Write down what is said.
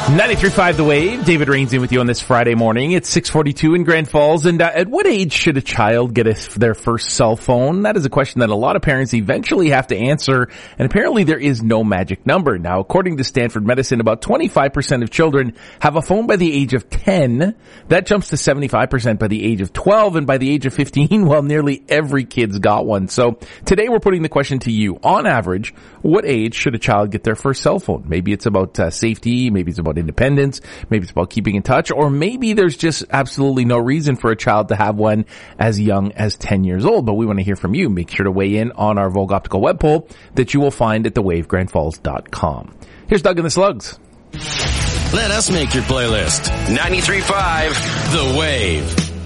93.5 The Wave. David Rains in with you on this Friday morning. It's 6:42 in Grand Falls. And at what age should a child get their first cell phone? That is a question that a lot of parents eventually have to answer. And apparently there is no magic number. Now, according to Stanford Medicine, about 25% of children have a phone by the age of 10. That jumps to 75% by the age of 12. And by the age of 15, well, nearly every kid's got one. So today we're putting the question to you. On average, what age should a child get their first cell phone? Maybe it's about safety. Maybe it's about independence. Maybe it's about keeping in touch. Or maybe there's just absolutely no reason for a child to have one as young as 10 years old. But we want to hear from you. Make sure to weigh in on our Vogue Optical web poll that you will find at thewavegrandfalls.com. Here's Doug and the Slugs. Let us make your playlist. 93.5 The Wave.